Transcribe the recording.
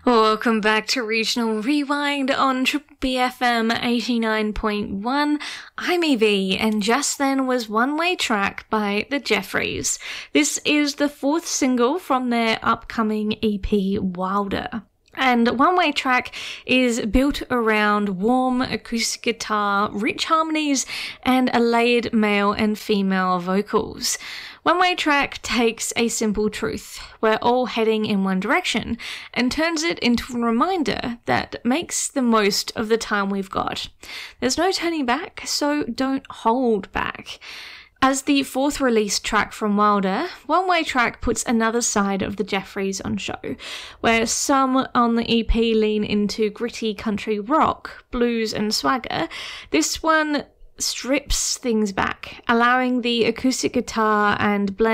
Welcome back to Regional Rewind on Triple BFM 89.1. I'm Evie, and just then was One Way Track by the Jeffries. This is the fourth single from their upcoming EP, Wilder. And One Way Track is built around warm acoustic guitar, rich harmonies, and a layered male and female vocals. One Way Track takes a simple truth, we're all heading in one direction, and turns it into a reminder that makes the most of the time we've got. There's no turning back, so don't hold back. As the fourth released track from Wilder, One Way Track puts another side of the Jeffries on show, where some on the EP lean into gritty country rock, blues and swagger. This one strips things back, allowing the acoustic guitar and blend